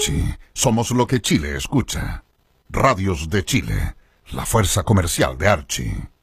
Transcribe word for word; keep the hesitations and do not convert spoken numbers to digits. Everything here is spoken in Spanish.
Archie, somos lo que Chile escucha. Radios de Chile, la fuerza comercial de Archie.